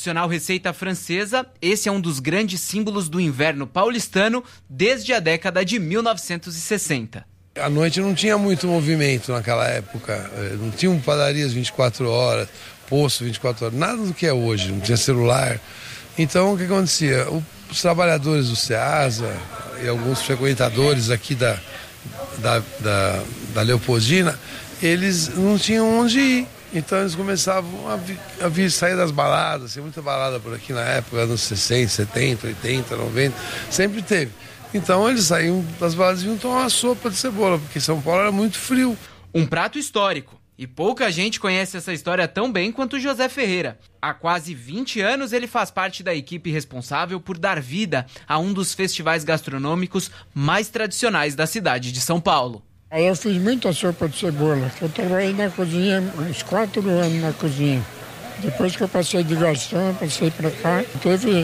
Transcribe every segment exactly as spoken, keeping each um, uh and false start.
tradicional receita francesa, esse é um dos grandes símbolos do inverno paulistano desde a década de mil novecentos e sessenta. À noite não tinha muito movimento naquela época, não tinham padarias vinte e quatro horas, posto vinte e quatro horas, nada do que é hoje, não tinha celular. Então o que acontecia? Os trabalhadores do Ceasa e alguns frequentadores aqui da, da, da, da Leopoldina, eles não tinham onde ir. Então eles começavam a vir, a vir sair das baladas, tinha muita balada por aqui na época, anos sessenta, setenta, oitenta, noventa, sempre teve. Então eles saíam das baladas e vinham tomar uma sopa de cebola, porque São Paulo era muito frio. Um prato histórico, e pouca gente conhece essa história tão bem quanto José Ferreira. Há quase vinte anos ele faz parte da equipe responsável por dar vida a um dos festivais gastronômicos mais tradicionais da cidade de São Paulo. Aí eu fiz muita sopa de cebola, eu trabalhei na cozinha uns quatro anos na cozinha. Depois que eu passei de garçom, passei para cá, teve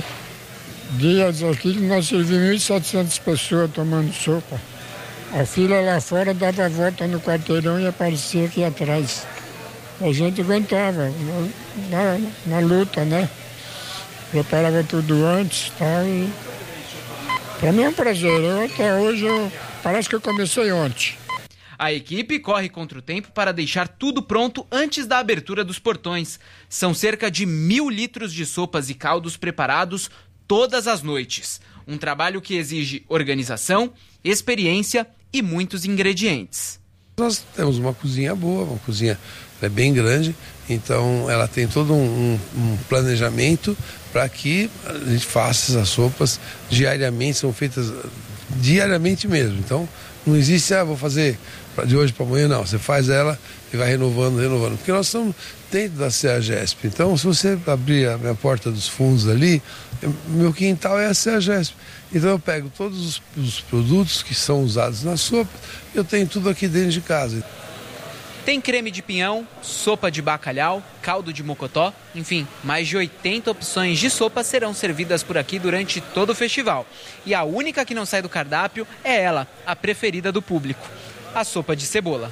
dias aqui que nós servimos mil e setecentas pessoas tomando sopa. A fila lá fora dava a volta no quarteirão e aparecia aqui atrás. A gente aguentava na, na, na luta, né? Preparava tudo antes, tal, e para mim é um prazer. Eu, até hoje eu, parece que eu comecei ontem. A equipe corre contra o tempo para deixar tudo pronto antes da abertura dos portões. São cerca de mil litros de sopas e caldos preparados todas as noites. Um trabalho que exige organização, experiência e muitos ingredientes. Nós temos uma cozinha boa, uma cozinha é bem grande, então ela tem todo um, um planejamento para que a gente faça essas sopas diariamente, são feitas diariamente mesmo. Então não existe, ah, vou fazer de hoje para amanhã, não. Você faz ela e vai renovando, renovando. Porque nós estamos dentro da CEAGESP. Então, se você abrir a minha porta dos fundos ali, meu quintal é a CEAGESP. Então, eu pego todos os, os produtos que são usados na sopa, eu tenho tudo aqui dentro de casa. Tem creme de pinhão, sopa de bacalhau, caldo de mocotó, enfim, mais de oitenta opções de sopa serão servidas por aqui durante todo o festival. E a única que não sai do cardápio é ela, a preferida do público, a sopa de cebola.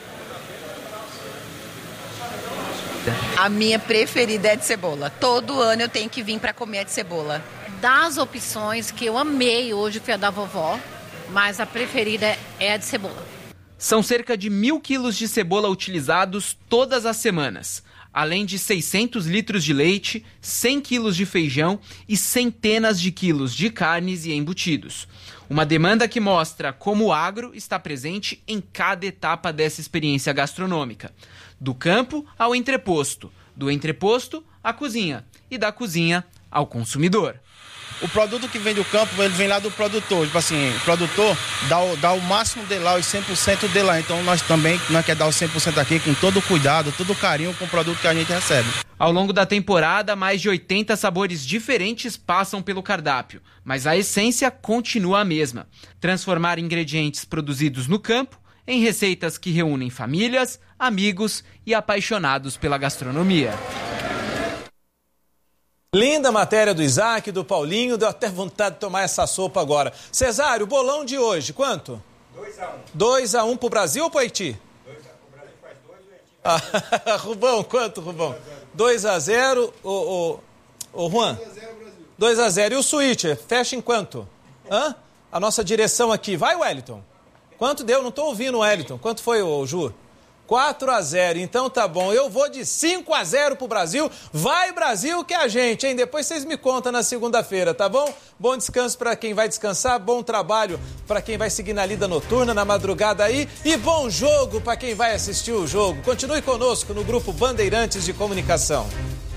A minha preferida é de cebola. Todo ano eu tenho que vir para comer a de cebola. Das opções que eu amei hoje foi a da vovó, mas a preferida é a de cebola. São cerca de mil quilos de cebola utilizados todas as semanas, além de seiscentos litros de leite, cem quilos de feijão e centenas de quilos de carnes e embutidos. Uma demanda que mostra como o agro está presente em cada etapa dessa experiência gastronômica. Do campo ao entreposto, do entreposto à cozinha e da cozinha ao consumidor. O produto que vem do campo, ele vem lá do produtor. Tipo assim, o produtor dá o, dá o máximo de lá, os cem por cento de lá. Então nós também nós quer dar o cem por cento aqui com todo o cuidado, todo o carinho com o produto que a gente recebe. Ao longo da temporada, mais de oitenta sabores diferentes passam pelo cardápio, mas a essência continua a mesma: transformar ingredientes produzidos no campo em receitas que reúnem famílias, amigos e apaixonados pela gastronomia. Linda matéria do Isaac, do Paulinho, deu até vontade de tomar essa sopa agora. Cesário, o bolão de hoje, quanto? dois a um. dois a um pro Brasil ou pro Haiti? dois a um. O Brasil faz dois e o Haiti faz... Rubão, quanto, Rubão? dois a zero, o, o, o Juan? dois a zero. E o Switcher, fecha em quanto? Hã? A nossa direção aqui. Vai, Wellington? Quanto deu? Não tô ouvindo o Wellington. Quanto foi, o Ju? quatro a zero, então tá bom. Eu vou de cinco a zero pro Brasil. Vai, Brasil, que é a gente, hein? Depois vocês me contam na segunda-feira, tá bom? Bom descanso para quem vai descansar, bom trabalho para quem vai seguir na lida noturna, na madrugada aí, e bom jogo para quem vai assistir o jogo. Continue conosco no Grupo Bandeirantes de Comunicação.